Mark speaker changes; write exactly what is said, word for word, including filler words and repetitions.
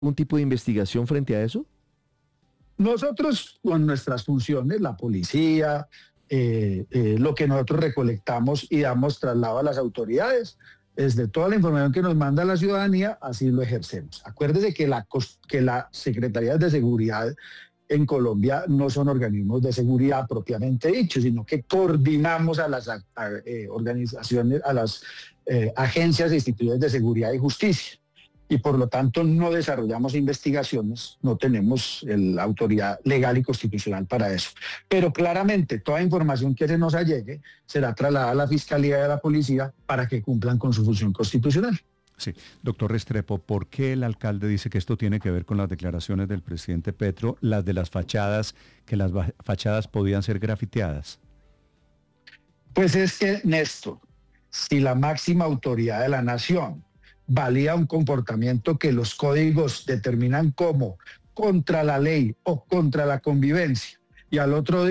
Speaker 1: ¿Un tipo de investigación frente a eso?
Speaker 2: Nosotros, con nuestras funciones, la policía, eh, eh, lo que nosotros recolectamos y damos traslado a las autoridades, desde toda la información que nos manda la ciudadanía, así lo ejercemos. Acuérdese que la, que la Secretaría de Seguridad en Colombia no son organismos de seguridad propiamente dichos, sino que coordinamos a las a, a, eh, organizaciones, a las eh, agencias e instituciones de seguridad y justicia. Y por lo tanto no desarrollamos investigaciones, no tenemos la autoridad legal y constitucional para eso. Pero claramente toda información que se nos allegue será trasladada a la Fiscalía y a la Policía para que cumplan con su función constitucional.
Speaker 3: Sí, doctor Restrepo, ¿por qué el alcalde dice que esto tiene que ver con las declaraciones del presidente Petro, las de las fachadas, que las fachadas podían ser grafiteadas?
Speaker 2: Pues es que, Néstor, si la máxima autoridad de la nación valía un comportamiento que los códigos determinan como contra la ley o contra la convivencia, y al otro día